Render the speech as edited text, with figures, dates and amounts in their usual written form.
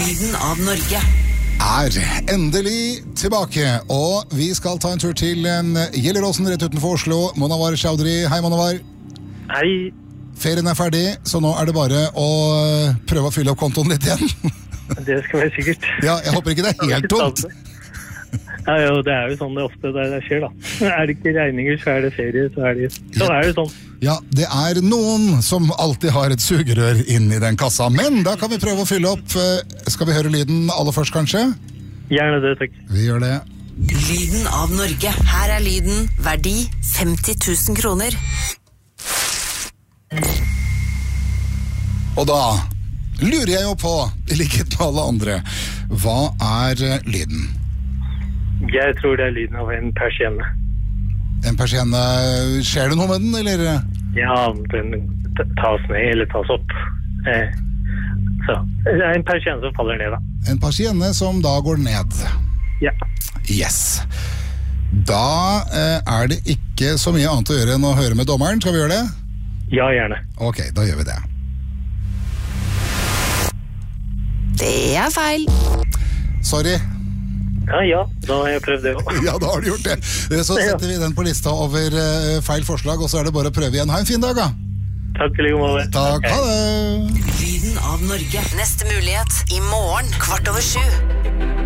Lyden av Norge endelig tilbake, og vi skal ta en tur til Gjelleråsen rett utenfor Oslo. Monavar Chaudhry, hei Monavar. Hei. Ferien ferdig, så nå det bare å prøve å fylle opp kontoen litt igjen. Det skal være sikkert. Ja, jeg håper ikke det helt tomt. Ja, jo, det jo sånn det ofte det skjer da. Det ikke regninger, så det ferie, så det sånn. Ja, det noen som alltid har et sugerør inn i den kassa, men da kan vi prøve å fylle opp. Skal vi høre lyden aller først, kanskje? Gjerne det, takk. Vi gjør det. Lyden av Norge. Her lyden, verdi 50 000 kroner. Og da lurer jeg jo på, i likhet med alle andre, hva lyden? Jeg tror det lyden av en persienne. En persienne, skjer det noe med den, eller? Ja, den tas ned eller tas opp. Så, det en persienne som faller ned da. En persienne som da går ned. Ja. Yes. Da det ikke så mye annet å gjøre enn å høre med dommeren. Skal vi gjøre det? Ja, gjerne. Ok, da gjør vi det. Det feil. Sorry. Ja, da har jeg prøvd det også. Ja, da har du gjort det. Så setter vi den på lista over feil forslag, og så det bare å prøve igjen. Ha en fin dag, da. Takk til like måte. Takk, ha det. Lyden av Norge. Neste mulighet i morgen, 6:15.